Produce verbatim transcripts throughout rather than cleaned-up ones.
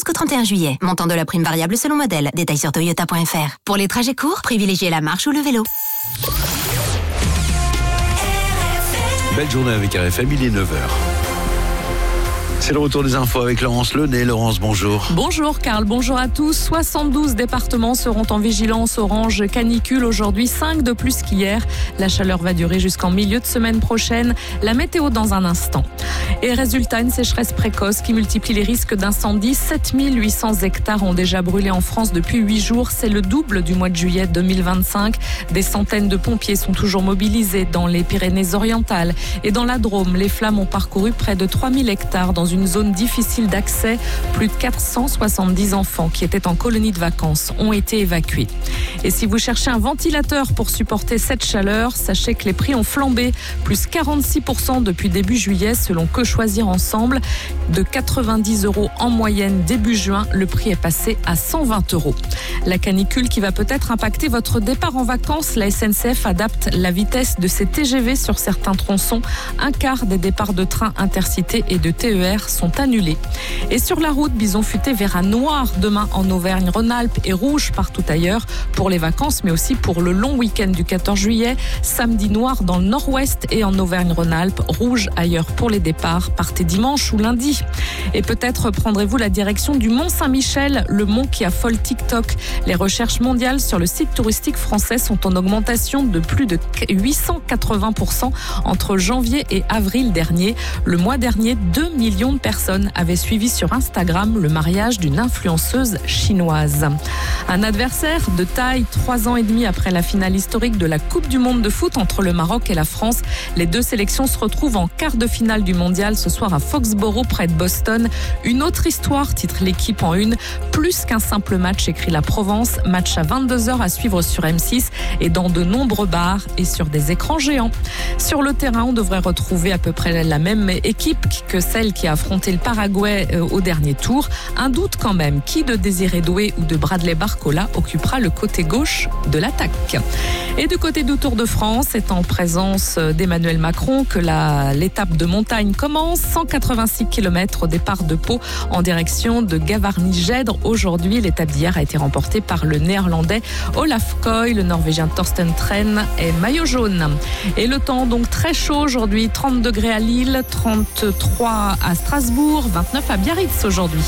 jusqu'au trente et un juillet. Montant de la prime variable selon modèle. Détails sur toyota point f r. Pour les trajets courts, privilégiez la marche ou le vélo. Belle journée avec R F M, il est neuf heures. C'est le retour des infos avec Laurence Lenay. Laurence, bonjour. Bonjour Karl, bonjour à tous. soixante-douze départements seront en vigilance orange canicule aujourd'hui, cinq de plus qu'hier. La chaleur va durer jusqu'en milieu de semaine prochaine. La météo dans un instant. Et résultat, une sécheresse précoce qui multiplie les risques d'incendie. sept mille huit cents hectares ont déjà brûlé en France depuis huit jours. C'est le double du mois de juillet deux mille vingt-cinq. Des centaines de pompiers sont toujours mobilisés dans les Pyrénées-Orientales. Et dans la Drôme, les flammes ont parcouru près de trois mille hectares dans une zone difficile d'accès. Plus de quatre cent soixante-dix enfants qui étaient en colonie de vacances ont été évacués. Et si vous cherchez un ventilateur pour supporter cette chaleur, sachez que les prix ont flambé, plus quarante-six pour cent depuis début juillet selon Que Choisir Ensemble. De quatre-vingt-dix euros en moyenne début juin, le prix est passé à cent vingt euros. La canicule qui va peut-être impacter votre départ en vacances, la S N C F adapte la vitesse de ses T G V sur certains tronçons. Un quart des départs de trains intercités et de T E R sont annulés. Et sur la route, Bison Futé verra noir demain en Auvergne-Rhône-Alpes et rouge partout ailleurs pour les vacances, mais aussi pour le long week-end du quatorze juillet. Samedi noir dans le nord-ouest et en Auvergne-Rhône-Alpes, rouge ailleurs pour les départs. Partez dimanche ou lundi. Et peut-être prendrez-vous la direction du Mont Saint-Michel, le mont qui affole TikTok. Les recherches mondiales sur le site touristique français sont en augmentation de plus de huit cent quatre-vingts pour cent entre janvier et avril dernier. Le mois dernier, deux millions de personnes avaient suivi sur Instagram le mariage d'une influenceuse chinoise. Un adversaire de taille, trois ans et demi après la finale historique de la Coupe du Monde de foot entre le Maroc et la France. Les deux sélections se retrouvent en quart de finale du mondial ce soir à Foxborough près de Boston. Une autre histoire, titre l'équipe en une. Plus qu'un simple match, écrit la Provence. Match à vingt-deux heures à suivre sur M six et dans de nombreux bars et sur des écrans géants. Sur le terrain, on devrait retrouver à peu près la même équipe que celle qui a affronté le Paraguay au dernier tour. Un doute quand même, qui de Désiré Doué ou de Bradley Barcola occupera le côté gauche de l'attaque. Et du côté du Tour de France, c'est en présence d'Emmanuel Macron que la, l'étape de montagne commence. cent quatre-vingt-six kilomètres au départ de Pau en direction de Gavarnie-Gèdre. Aujourd'hui, l'étape d'hier a été remportée par le néerlandais Olaf Koy. Le norvégien Torsten Tren est maillot jaune. Et le temps donc très chaud aujourd'hui, trente degrés à Lille, trente-trois à Strasbourg, vingt-neuf à Biarritz aujourd'hui.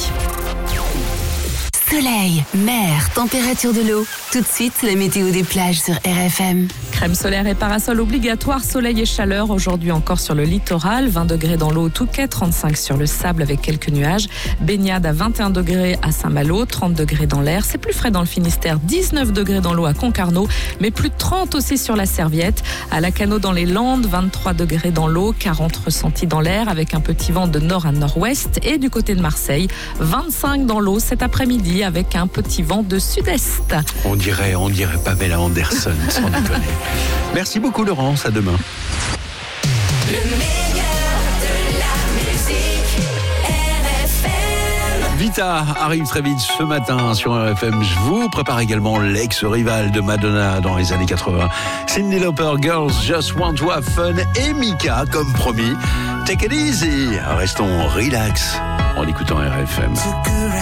Soleil, mer, température de l'eau. Tout de suite, la météo des plages sur R F M. Crème solaire et parasol obligatoire, soleil et chaleur. Aujourd'hui encore sur le littoral, vingt degrés dans l'eau au Touquet, trente-cinq sur le sable avec quelques nuages. Baignade à vingt et un degrés à Saint-Malo, trente degrés dans l'air. C'est plus frais dans le Finistère, dix-neuf degrés dans l'eau à Concarneau, mais plus de trente aussi sur la Serviette. À Lacanau dans les Landes, vingt-trois degrés dans l'eau, quarante ressentis dans l'air avec un petit vent de nord à nord-ouest. Et du côté de Marseille, vingt-cinq dans l'eau cet après-midi avec un petit vent de sud-est. On dirait, on dirait Pamela Anderson, sans déconner. Merci beaucoup Laurence, à demain. Le meilleur de la musique, R F M. Vita arrive très vite ce matin sur R F M. Je vous prépare également l'ex-rival de Madonna dans les années quatre-vingts. Cyndi Lauper, Girls Just Want to Have Fun et Mika, comme promis. Take it easy. Restons relax en écoutant R F M.